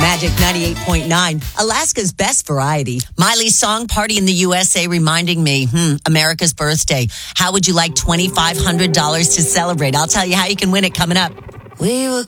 Magic 98.9, Alaska's best variety. Miley's song Party in the USA reminding me, America's birthday. How would you like $2,500 to celebrate? I'll tell you how you can win it coming up. We were